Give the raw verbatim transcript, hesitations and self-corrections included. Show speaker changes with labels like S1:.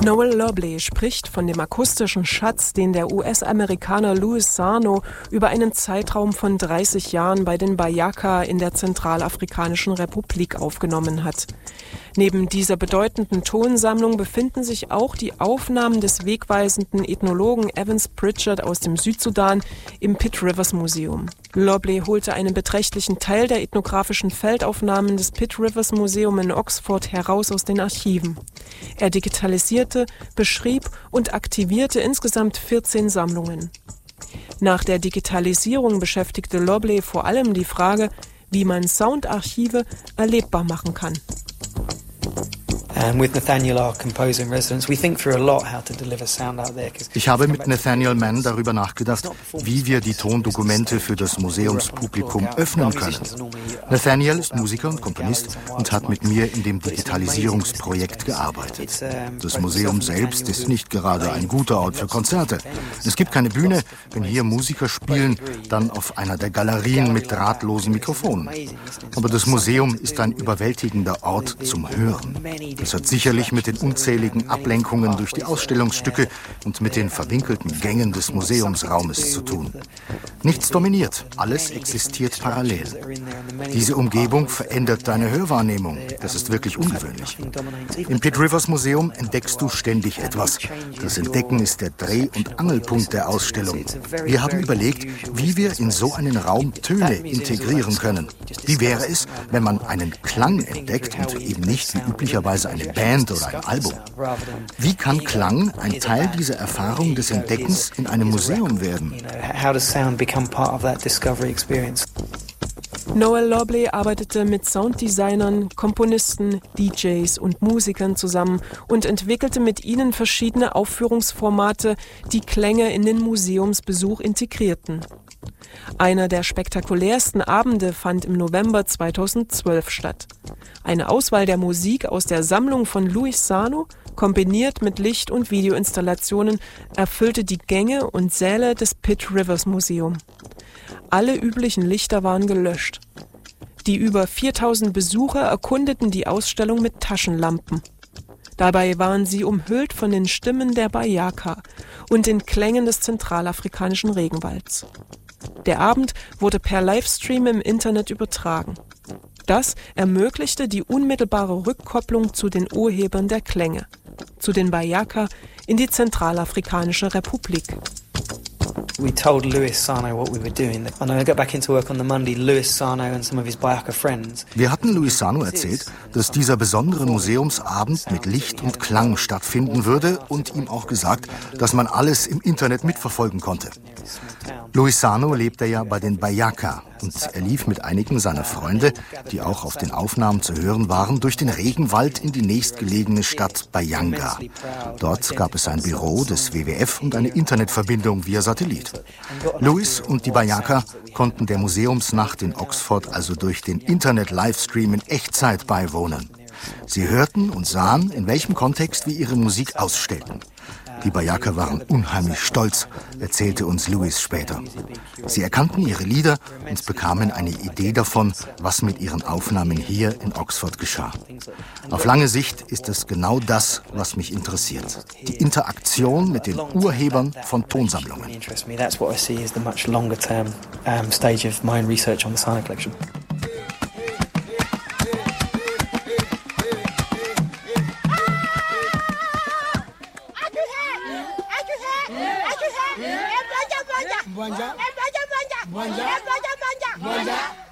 S1: Noel Lobley spricht von dem akustischen Schatz, den der U S-Amerikaner Louis Sarno über einen Zeitraum von dreißig Jahren bei den Bayaka in der Zentralafrikanischen Republik aufgenommen hat. Neben dieser bedeutenden Tonsammlung befinden sich auch die Aufnahmen des wegweisenden Ethnologen Evans Pritchard aus dem Südsudan im Pitt Rivers Museum. Lobley holte einen beträchtlichen Teil der ethnografischen Feldaufnahmen des Pitt Rivers Museum in Oxford heraus aus den Archiven. Er digitalisierte, beschrieb und aktivierte insgesamt vierzehn Sammlungen. Nach der Digitalisierung beschäftigte Lobley vor allem die Frage, wie man Soundarchive erlebbar machen kann.
S2: Ich habe mit Nathaniel Mann darüber nachgedacht, wie wir die Tondokumente für das Museumspublikum öffnen können. Nathaniel ist Musiker und Komponist und hat mit mir in dem Digitalisierungsprojekt gearbeitet. Das Museum selbst ist nicht gerade ein guter Ort für Konzerte. Es gibt keine Bühne. Wenn hier Musiker spielen, dann auf einer der Galerien mit drahtlosen Mikrofonen. Aber das Museum ist ein überwältigender Ort zum Hören. Das hat sicherlich mit den unzähligen Ablenkungen durch die Ausstellungsstücke und mit den verwinkelten Gängen des Museumsraumes zu tun. Nichts dominiert, alles existiert parallel. Diese Umgebung verändert deine Hörwahrnehmung. Das ist wirklich ungewöhnlich. Im Pitt Rivers Museum entdeckst du ständig etwas. Das Entdecken ist der Dreh- und Angelpunkt der Ausstellung. Wir haben überlegt, wie wir in so einen Raum Töne integrieren können. Wie wäre es, wenn man einen Klang entdeckt und eben nicht wie üblicherweise eine Band oder ein Album? Wie kann Klang ein Teil dieser Erfahrung des Entdeckens in einem Museum werden?
S1: Noel Lobley arbeitete mit Sounddesignern, Komponisten, D Js und Musikern zusammen und entwickelte mit ihnen verschiedene Aufführungsformate, die Klänge in den Museumsbesuch integrierten. Einer der spektakulärsten Abende fand im November zweitausendzwölf statt. Eine Auswahl der Musik aus der Sammlung von Louis Sarno, kombiniert mit Licht- und Videoinstallationen, erfüllte die Gänge und Säle des Pitt Rivers Museum. Alle üblichen Lichter waren gelöscht. Die über viertausend Besucher erkundeten die Ausstellung mit Taschenlampen. Dabei waren sie umhüllt von den Stimmen der Bayaka und den Klängen des zentralafrikanischen Regenwalds. Der Abend wurde per Livestream im Internet übertragen. Das ermöglichte die unmittelbare Rückkopplung zu den Urhebern der Klänge, zu den Bayaka in die Zentralafrikanische Republik.
S3: We told Louis Sarno what we were doing. And I got back into work on the Monday. Louis Sarno and some of his Bayaka friends.
S2: Wir hatten Louis Sarno erzählt, dass dieser besondere Museumsabend mit Licht und Klang stattfinden würde und ihm auch gesagt, dass man alles im Internet mitverfolgen konnte. Louis Sarno lebte ja bei den Bayaka und er lief mit einigen seiner Freunde, die auch auf den Aufnahmen zu hören waren, durch den Regenwald in die nächstgelegene Stadt Bayanga. Dort gab es ein Büro des W W F und eine Internetverbindung via Satellit. Louis und die Bayaka konnten der Museumsnacht in Oxford also durch den Internet-Livestream in Echtzeit beiwohnen. Sie hörten und sahen, in welchem Kontext wir ihre Musik ausstellten. Die Bayaka waren unheimlich stolz, erzählte uns Louis später. Sie erkannten ihre Lieder und bekamen eine Idee davon, was mit ihren Aufnahmen hier in Oxford geschah. Auf lange Sicht ist es genau das, was mich interessiert. Die Interaktion mit den Urhebern von Tonsammlungen.
S4: Banja, banja, banja, banja, banja, banja, banja.